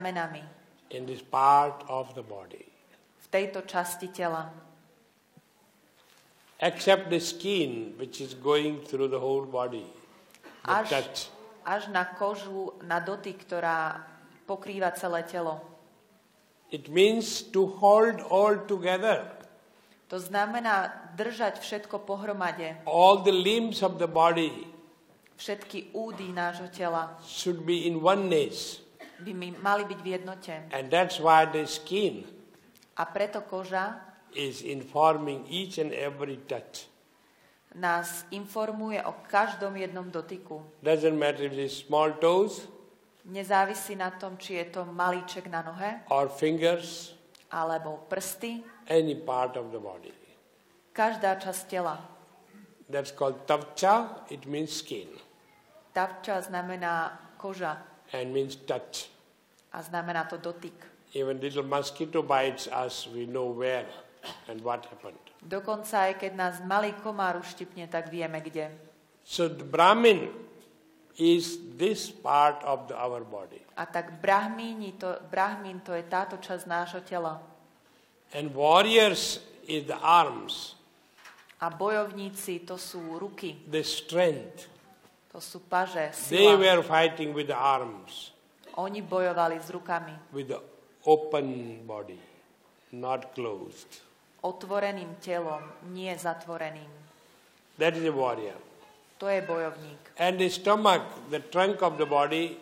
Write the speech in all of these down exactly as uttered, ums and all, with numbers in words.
menami in this part of the body. v tejto časti tela. Except the skin, which is going through the whole body, the Až, touch. až na kožu, na dotyk, ktorá pokrýva celé telo. It means to hold all together. To znamená držať všetko pohromade. All the limbs of the body Všetky údy nášho tela should be in oneness. by mi mali byť v jednote. And that's why the skin A preto koža is informing each and every touch. nás informuje o každom jednom dotyku. Doesn't matter if it's small toes Nezávisí na tom, či je to malíček na nohe, or fingers, alebo prsty, any part of the body. každá časť tela. That's called tavcha, it means skin, Tavča znamená koža and means touch. a znamená to dotyk. Even little mosquito bites us, we know where and what happened. Dokonca aj keď nás malý komár uštipne, tak vieme kde. So the Brahmin is this part of the, our body. A tak brahmíni to, brahmín to je táto časť nášho tela. And warriors is the arms, A bojovníci to sú ruky, the strength. to sú paže, They sila. were fighting with the arms, Oni bojovali s rukami, with the open body, not closed. otvoreným telom, nie zatvoreným. That is a warrior. To je bojovník. And the stomach, the trunk of the body,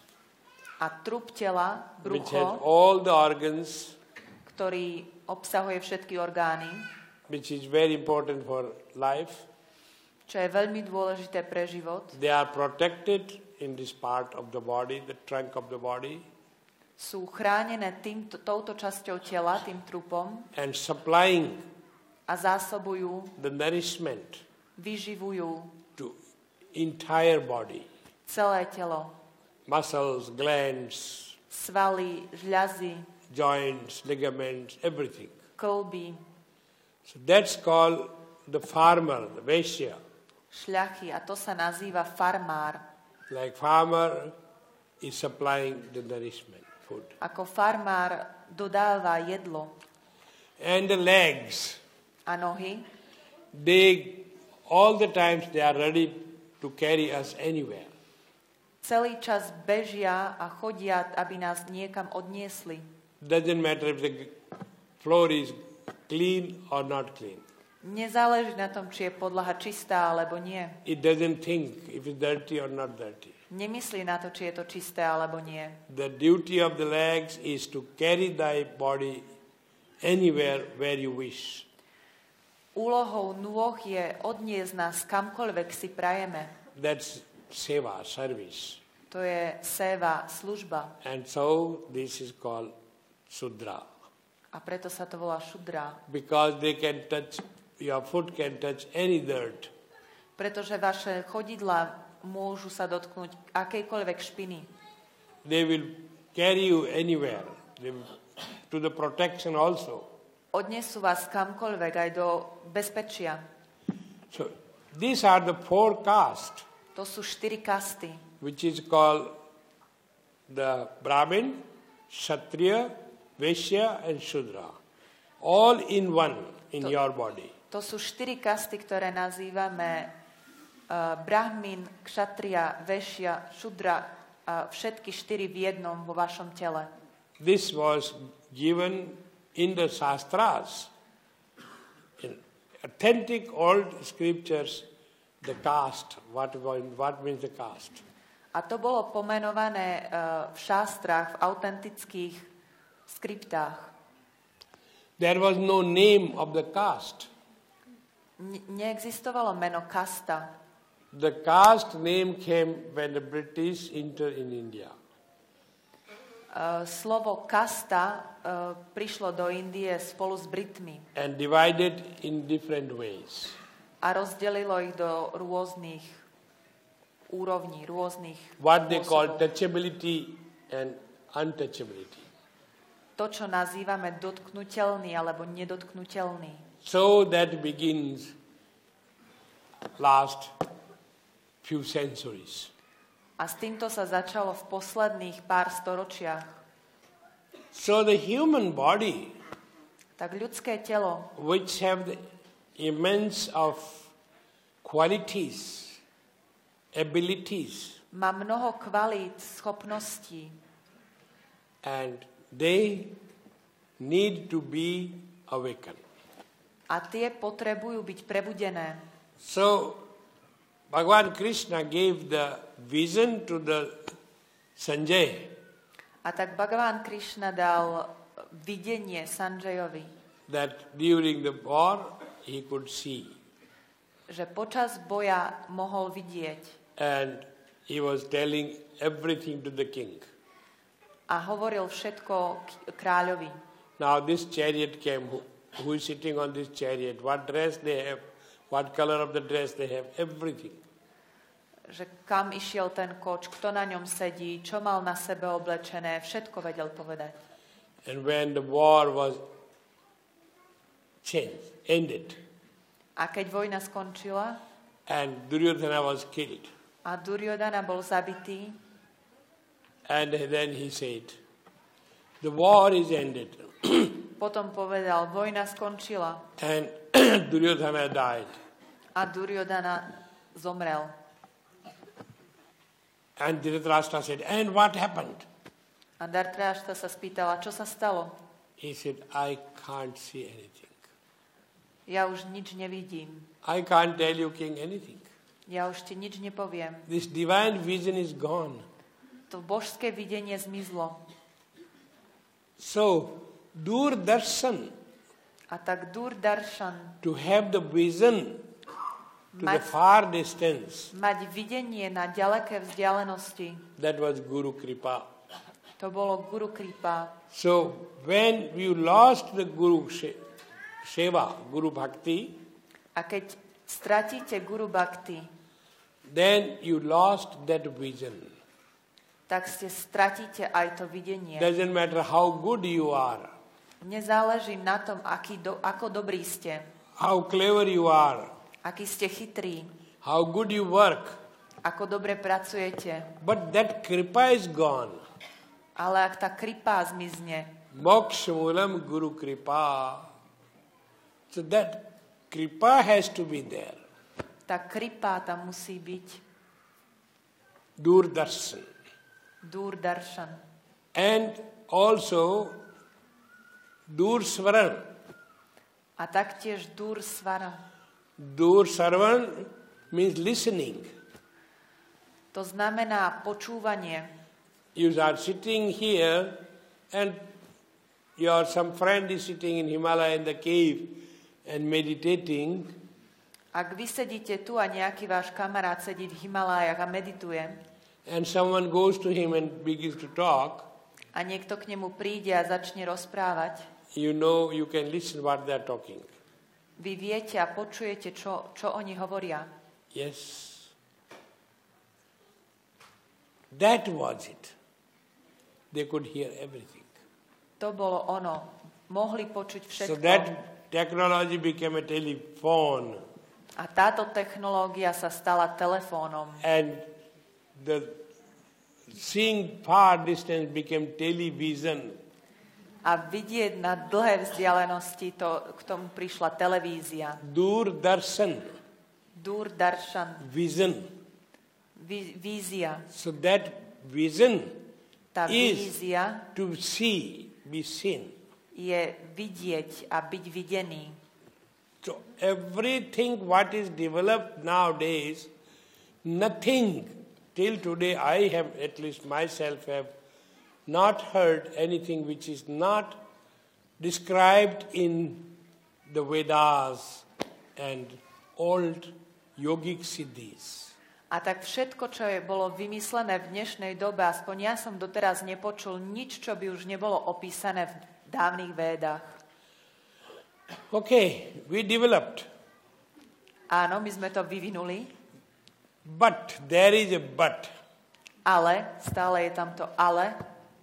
A trup tela, which has brucho, all the organs, ktorý obsahuje všetky orgány, which is very important for life, čo je veľmi dôležité pre život, they are protected in this part of the body, the trunk of the body, sú chránené týmto, touto časťou tela, tým trupom and supplying a zásobujú, the nourishment vyživujú to entire body, celé telo. muscles, glands, Svaly, žľazy, joints, ligaments, everything. kĺby, So that's called the farmer, the Vaishya. šľachy. A to sa nazýva farmár. Like farmer is supplying the nourishment, food. Ako farmár dodáva jedlo And the legs, a nohy. they all the times they are ready to carry us anywhere. Celý čas bežia a chodia, aby nás niekam odniesli. Doesn't matter if the floor is clean or not clean. Nezáleží na tom, či je podlaha čistá alebo nie. It doesn't think if it's dirty or not dirty. Nemyslí na to, či je to čisté alebo nie. The duty of the legs is to carry thy body anywhere where you wish. Úlohou nôh je odniesť nás kamkoľvek si prajeme. That's seva, service. To je séva, služba. And so this is called Sudra. A preto sa to volá šudra. Because they can touch, your foot can touch any dirt. Pretože vaše chodidlá môžu sa dotknúť akejkoľvek špiny. They will carry you anywhere. They will, to the protection also. Odnesú vás kamkoľvek, aj do bezpečia. So these are the four castes, To sú štyri kasty, which is called the Brahmin, Kshatriya, Vaishya and Shudra. All in one in To- your body. to sú štyri kasty, ktoré nazývame uh, Brahmin, Kshatriya, Vaishya, Shudra, uh, všetky štyri v jednom vo vašom tele. This was given in the Shastras. In authentic old scriptures, the caste, what, what means the caste? A to bolo pomenované uh, v šástrach, v autentických skriptách. There was no name of the caste. Ne- neexistovalo meno kasta. The caste name came when the British entered in India. Uh, slovo kasta uh, prišlo do Indie spolu s Britmi And divided in different ways. a rozdelilo ich do rôznych úrovní, rôznych What they call spôsobov. touchability and untouchability. To, čo nazývame dotknutelný alebo nedotknutelný. So that begins last few centuries. A s týmto sa začalo v posledných pár storočiach. So the human body, tak ľudské telo, which have the immense of qualities, abilities, má mnoho kvalít, schopností and they need to be awakened. a tie potrebujú byť prebudené. So Bhagavan Krishna gave the vision to the Sanjay A tak Bhagavan Krishna dal videnie Sanjayovi, that during the war he could see. že počas boja mohol vidieť And he was telling everything to the king. a hovoril všetko k- kráľovi. Now this chariot came, who, who is sitting on this chariot, what dress they have, what color of the dress they have, everything. Že kam išiel ten koč, kto na ňom sedí, čo mal na sebe oblečené, všetko vedel povedať. And when the war was changed, ended, A keď vojna skončila and Duryodhana was killed, a Duryodhana bol zabitý, and then he said, the war is ended, potom povedal, vojna skončila and Duryodhana died. a Duryodhana zomrel. And Dhritarashtra said, and what happened? A Dhritarashtra sa spýtala, čo sa stalo? He said, I can't see anything. Ja už nič nevidím. I can't tell you, king, anything. Ja už ti nič nepoviem. This divine vision is gone. To božské videnie zmizlo. So, Durdarshan, A tak Durdarshan, to have the vision to the mať, far distance, mať videnie na ďaleké vzdialenosti, that was Guru Kripa. to bolo Guru Kripa. So, when you lost the Guru She- Seva, Guru Bhakti, A keď stratíte Guru Bhakti, then you lost that vision. tak ste stratíte aj to videnie. Doesn't matter how good you are, Nezáleží na tom, aký do, ako dobrí ste, how clever you are, aký ste chytrí, how good you work, ako dobre pracujete. but that Kripa is gone. Ale ak tá kripa zmizne, Mokshamulam Guru Kripa. So that Kripa has to be there. tá kripa tam musí byť. Durdarshan. Durdarshan. And also Dursvaran. A taktiež Dursvara. Dursarvan means listening. To znamená počúvanie. You are sitting here and your some friend is sitting in Himalaya in the cave and meditating. Ak vy sedíte tu a nejaký váš kamarát sedí v Himalájach a medituje And someone goes to him and begins to talk, a niekto k nemu príde a začne rozprávať, you know you can listen what they are talking. vy viete a počujete, čo, čo oni hovoria. Yes. That was it. They could hear everything. To bolo ono. Mohli počuť So všetko. that technology became a telephone. A táto technológia sa stala telefónom. And the seeing far distance became television. A vidieť na dlhé vzdialenosti, to, k tomu prišla televízia. Durdarshan, Durdarshan, vision. ví, vízia. So that vision Tá is vízia to see, be seen. je vidieť a byť videný. So everything what is developed nowadays, nothing till today I have, at least myself have not heard anything which is not described in the Vedas and old yogic siddhis. A tak všetko, čo je bolo vymyslené v dnešnej dobe, aspoň ja som doteraz nepočul nič, čo by už nebolo opísané v dávnych védach. Okay, we developed. Áno, my sme to vyvinuli, But there is a but. ale, stále je tam to ale,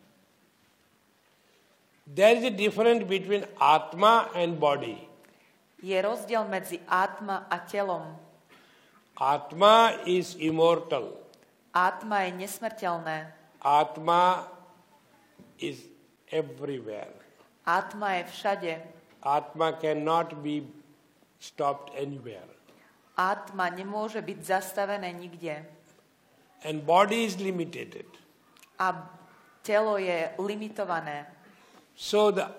There is a difference between Atma and body. je rozdiel medzi átma a telom. Atma is immortal. Átma je nesmrteľné. Atma is everywhere. Atma je všade. Atma cannot be stopped anywhere. Atma nemôže byť zastavené nikde. And body is limited. A telo je limitované. So the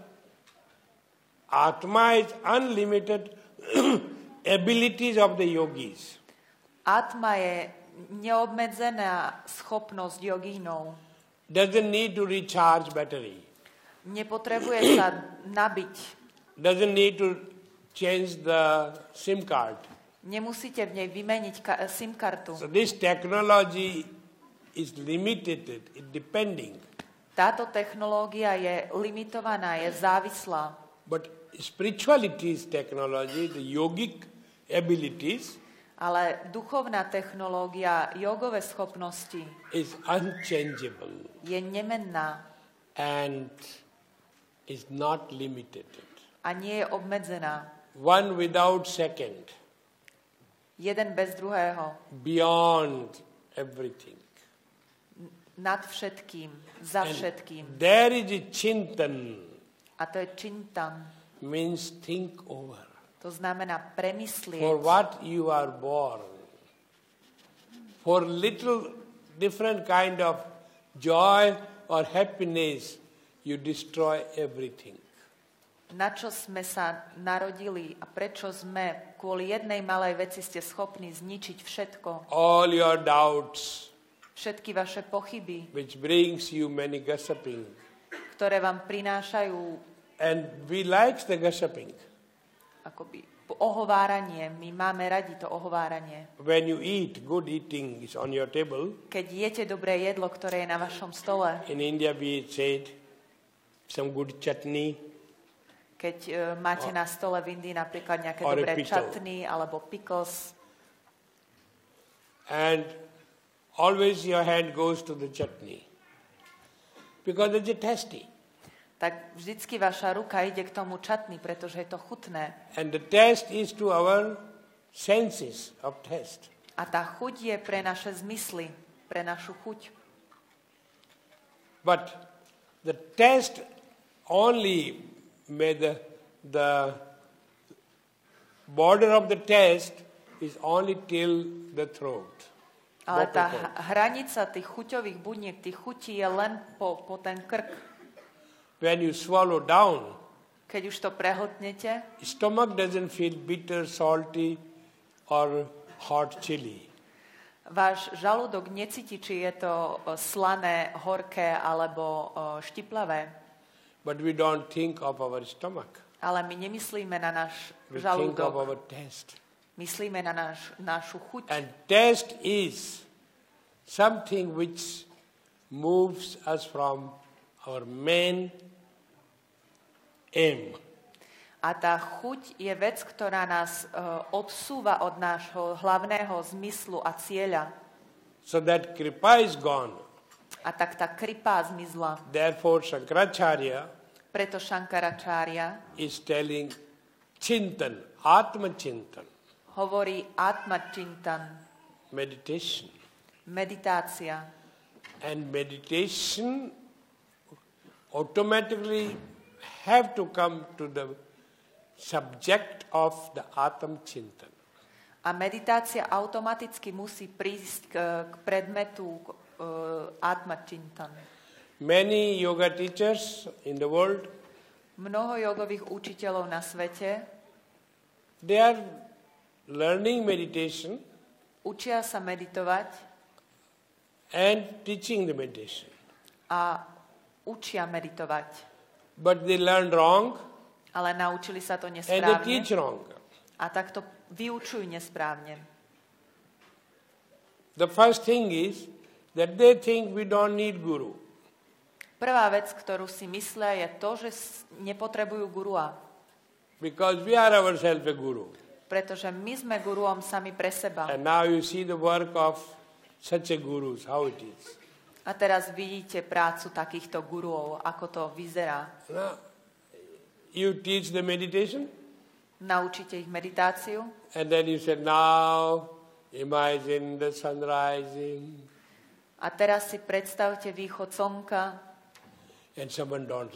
Atma is unlimited abilities of the yogis. Atma je neobmedzená schopnosť jogínov. Doesn't need to recharge battery. Nepotrebuje sa nabiť. Doesn't need to change the SIM card. Nemusíte v nej vymeniť ka- SIM kartu. So this technology is limited, it depending. Táto technológia je limitovaná, je závislá. But spirituality's technology, the yogic abilities, Ale duchovná technológia, jogové schopnosti is unchangeable je nemenná and is not limited. a nie je obmedzená. One without second, Jeden bez druhého. beyond everything. Nad všetkým, za And všetkým. there is a chintan, A to je čintan. means think over. To znamená For premyslieť. what you are born. For little different kind of joy or happiness, you destroy everything. Na čo sme sa narodili a prečo sme kvôli jednej malej veci ste schopní zničiť všetko. All your doubts, Všetky vaše pochyby, which brings you many gossiping. ktoré vám prinášajú And we like the gossiping. akoby ohováranie. My máme radi to ohováranie. When you eat, good eating is on your table. Keď jete dobré jedlo, ktoré je na vašom stole, In India we said some good chutney keď uh, máte na stole v Indii napríklad nejaké Or a dobré pickle. chutney alebo pickles, and always your hand goes to the chutney because it's tasty. tak vždycky vaša ruka ide k tomu chutney, pretože je to chutné. And the taste is to our senses of taste. A tá chuť je pre naše zmysly, pre našu chuť. But the taste only made the, the border of the taste is only till the throat. Ale tá vocal cord. h- hranica tých chuťových buniek, tých chutí je len po, po ten krk. When you swallow down, Keď už to prehltnete, stomach doesn't feel bitter, salty or hot chili. váš žalúdok necíti, či je to o, slané, horké alebo o, štiplavé. But we don't think of our stomach. Ale my nemyslíme na náš We think of žalúdok. our taste. Myslíme na náš, našu chuť. And taste is something which moves us from our main aim. A tá chuť je vec, ktorá nás uh, odsúva od nášho hlavného zmyslu a cieľa. So that kripa is gone. A tak tá kripá zmizla. Therefore, Shankaracharya Preto Šankaračárya is telling Chintan, Atma Chintan, hovorí Atma Chintan, meditation. meditácia. And meditation automatically have to come to the subject of the Atma Chintan. A meditácia automaticky musí prísť k, k predmetu uh, Atma Chintan. Many yoga teachers in the world, Mnoho jogových učiteľov na svete they are learning meditation učia sa meditovať and teaching the meditation. a učia meditovať. But they learn wrong Ale naučili sa to and they nesprávne teach wrong. a takto vyučujú nesprávne. The first thing is that they think we don't need guru. Prvá vec, ktorú si myslia, je to, že s- nepotrebujú gurua. Because we are ourselves a guru. Pretože my sme guruom sami pre seba. And now you see the work of such a gurus, how it is. A teraz vidíte prácu takýchto guruov, ako to vyzerá. Now, you teach the meditation Naučíte ich meditáciu and then you say, now imagine the sun rising a teraz si predstavte východ slnka and someone don't